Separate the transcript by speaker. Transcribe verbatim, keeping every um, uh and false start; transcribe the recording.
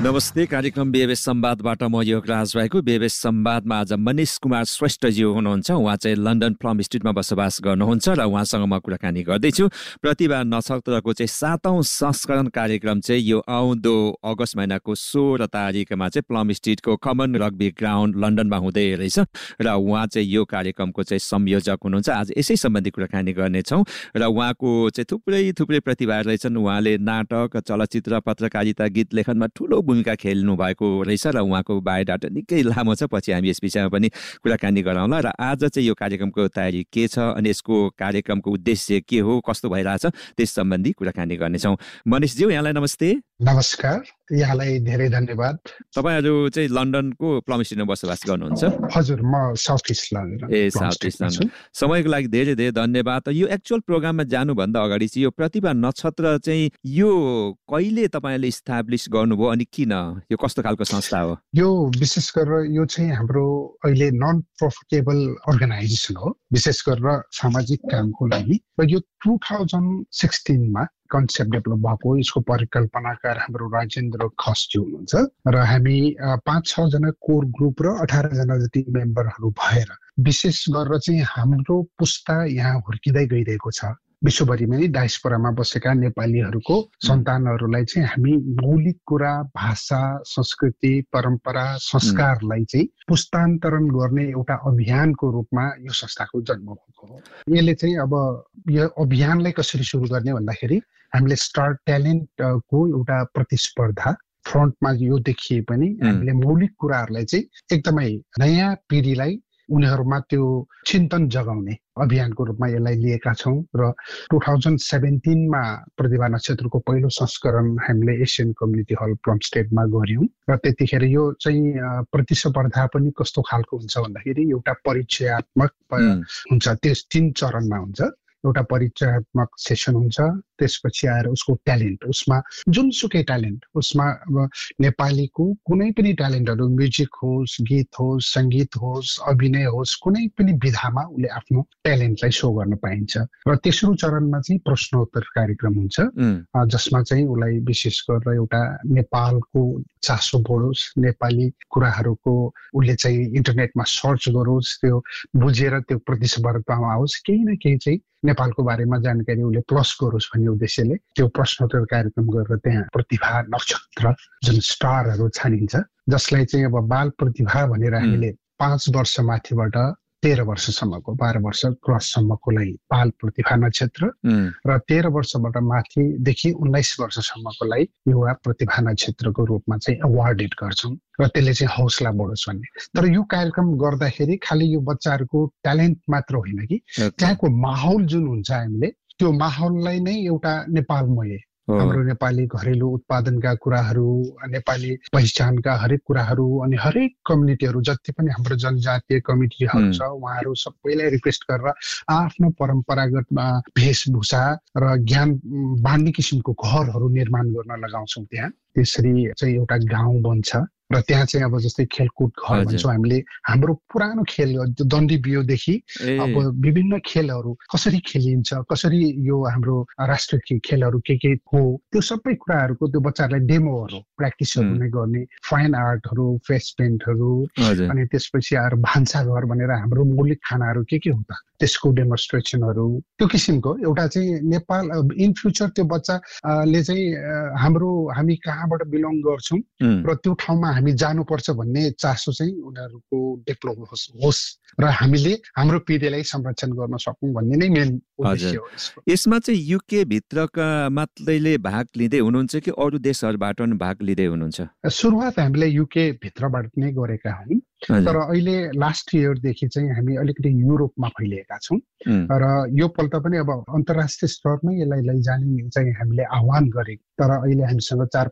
Speaker 1: नमस्ते, कार्यक्रम बेबेस संवादबाट म योगराज राईको। बेबेस संवादमा आज मनिष कुमार श्रेष्ठजी हुनुहुन्छ। उहाँ चाहिँ लन्डन प्लम स्ट्रिटमा बसोबास गर्नुहुन्छ र उहाँसँग म कुराकानी गर्दैछु। प्रतिभा नक्षत्रको चाहिँ सातौं संस्करण कार्यक्रम चाहिँ यो आउँदो अगस्त महिनाको सोह्र तारिकमा चाहिँ प्लम स्ट्रिटको कमन रग्बी ग्राउन्ड लन्डनमा हुँदै रहेछ र उहाँ चाहिँ यो कार्यक्रमको चाहिँ संयोजक हुनुहुन्छ। आज यसै सम्बन्धी कुराकानी गर्नेछौँ र उहाँको चाहिँ थुप्रै थुप्रै प्रतिभाहरू रहेछन्। उहाँले नाटक, चलचित्र, पत्रकारिता, गीत लेखनमा ठुलो भूमिका खेल्नु भएको रहेछ र उहाँको बायोडाटा निकै लामो छ। पछि हामी यस विषयमा पनि कुराकानी गरौँला। र आज चाहिँ यो कार्यक्रमको तयारी के छ अनि यसको कार्यक्रमको उद्देश्य के हो, कस्तो भइरहेछ, त्यस सम्बन्धी कुराकानी गर्नेछौँ। मनिषज्यू, यहाँलाई नमस्ते।
Speaker 2: नमस्कार, यहाँलाई धेरै धन्यवाद।
Speaker 1: तपाईँहरू चाहिँ लन्डनको प्लम स्ट्रिटमा बसोबास गर्नुहुन्छ?
Speaker 2: हजुर, म साउथ इस्ट लन्डन।
Speaker 1: ए साउथ इस्ट लन्डन। समयको लागि धेरै धेरै धन्यवाद। यो एक्चुअल प्रोग्राममा जानुभन्दा अगाडि चाहिँ यो प्रतिभा नक्षत्र चाहिँ यो कहिले तपाईँले इस्टाब्लिस गर्नुभयो अनि किन, यो कस्तो खालको संस्था हो? यो
Speaker 2: विशेष गरेर यो चाहिँ हाम्रो अहिले नन प्रफिटेबल अर्गनाइजेसन हो, विशेष गरेर सामाजिक कामको लागि। र यो टु थाउजन्ड सिक्सटिनमा कन्सेप्ट डेभलप भएको। यसको परिकल्पनाकार हाम्रो राजेन्द्र खसज्यू हुनुहुन्छ र हामी पाँच छजना कोर ग्रुप र अठार जना जति मेम्बरहरू भएर विशेष गरेर चाहिँ हाम्रो पुस्ता यहाँ हुर्किँदै गइरहेको छ। विश्वभरिमै नै डायस्पोरामा बसेका नेपालीहरूको सन्तानहरूलाई चाहिँ हामी मौलिक कुरा, भाषा, संस्कृति, परम्परा, संस्कारलाई चाहिँ पुस्तान्तरण गर्ने एउटा अभियानको रूपमा यो संस्थाको जन्म भएको हो। यसले चाहिँ अब यो अभियानलाई कसरी सुरु गर्ने भन्दाखेरि हामीले स्टार ट्यालेन्टको एउटा प्रतिस्पर्धा फ्रन्टमा यो देखिए पनि हामीले मौलिक कुराहरूलाई चाहिँ एकदमै नयाँ पिँढीलाई उनीहरूमा त्यो चिन्तन जगाउने अभियानको रूपमा यसलाई लिएका छौँ। र टु थाउजन्ड सेभेन्टिनमा प्रतिभा नक्षत्रको पहिलो संस्करण हामीले एसियन कम्युनिटी हल प्लम स्ट्रिटमा गऱ्यौँ। र त्यतिखेर यो चाहिँ प्रतिस्पर्धा पनि कस्तो खालको हुन्छ भन्दाखेरि एउटा परिचयात्मक हुन्छ, त्यस तीन चरणमा हुन्छ। एउटा परिचयात्मक सेसन हुन्छ, त्यसपछि आएर उसको ट्यालेन्ट, उसमा जुनसुकै ट्यालेन्ट, उसमा अब नेपालीको कुनै पनि ट्यालेन्टहरू, म्युजिक होस्, गीत होस्, सङ्गीत होस्, अभिनय होस्, कुनै पनि विधामा उसले आफ्नो ट्यालेन्टलाई सो गर्न पाइन्छ। र तेस्रो चरणमा चाहिँ प्रश्नोत्तर कार्यक्रम हुन्छ, जसमा चाहिँ उसलाई विशेष गरेर एउटा नेपालको चासो बढोस्, नेपाली कुराहरूको उसले चाहिँ इन्टरनेटमा सर्च गरोस्, त्यो बुझेर त्यो प्रतिस्पर्धामा आओस्, केही न केही चाहिँ नेपालको बारेमा जानकारी उसले प्लस गरोस् भन्ने उद्देश्यले त्यो प्रश्नोत्तर कार्यक्रम गरेर त्यहाँ प्रतिभा नक्षत्र जुन स्टारहरू छानिन्छ, जसलाई चाहिँ अब बाल प्रतिभा भनेर हामीले पाँच वर्ष माथिबाट तेह्र वर्षसम्मको, बाह्र वर्ष क्रससम्मको लागि बाल प्रतिभा नक्षत्र र तेह्र वर्षबाट माथिदेखि उन्नाइस वर्षसम्मको लागि युवा प्रतिभा नक्षत्रको रूपमा चाहिँ अवार्डेड गर्छौँ। र त्यसले चाहिँ हौसला बढोस् भन्ने। तर यो कार्यक्रम गर्दाखेरि खालि यो बच्चाहरूको ट्यालेन्ट मात्र होइन कि त्यहाँको माहौल जुन हुन्छ, हामीले त्यो माहौललाई नै एउटा नेपालमय, हाम्रो नेपाली घरेलु उत्पादनका कुराहरू, नेपाली पहिचानका हरेक कुराहरू अनि हरेक कम्युनिटीहरू जति पनि हाम्रो जनजातीय कम्युनिटीहरू छ, उहाँहरू सबैलाई रिक्वेस्ट गरेर आफ्नो परम्परागत वेशभूषा र ज्ञान बाँड्ने किसिमको घरहरू निर्माण गर्न लगाउँछौँ त्यहाँ। त्यसरी चाहिँ एउटा गाउँ बन्छ र त्यहाँ चाहिँ अब जस्तै खेलकुद घर भन्छौँ हामीले। हाम्रो पुरानो खेल दण्डी बियोदेखि अब विभिन्न खेलहरू कसरी खेलिन्छ, कसरी यो हाम्रो राष्ट्रिय खेलहरू के के हो, त्यो सबै कुराहरूको त्यो बच्चाहरूलाई डेमोहरू, प्र्याक्टिसहरू नै गर्ने। फाइन आर्टहरू, फेस पेन्टहरू, अनि त्यसपछि आएर भान्साघर भनेर हाम्रो मौलिक खानाहरू के के हुन्छ त्यसको डेमोन्स्ट्रेसनहरू, त्यो किसिमको एउटा चाहिँ नेपाल इन फ्युचर त्यो बच्चाले चाहिँ हाम्रो हामी कहाँबाट बिलोङ गर्छौँ र त्यो ठाउँमा हामी जानुपर्छ भन्ने चासो चाहिँ उनीहरूको डेभलप होस् र हामीले हाम्रो पिँढीलाई संरक्षण गर्न सकौँ भन्ने नै मेन उद्देश्य हो।
Speaker 1: यसमा चाहिँ युके भित्रका मात्रैले भाग लिँदै हुनुहुन्छ कि अरू देशहरूबाट पनि भाग लिँदै हुनुहुन्छ?
Speaker 2: सुरुवात हामीले युके भित्रबाट नै गरेका हौँ, तर अहिले लास्ट इयरदेखि चाहिँ हामी अलिकति युरोपमा फैलिएका छौँ र यो पल्ट पनि अब अन्तर्राष्ट्रिय स्तरमै यसलाई लैजाने चाहिँ हामीले आह्वान गरेको। तर अहिले हामीसँग चार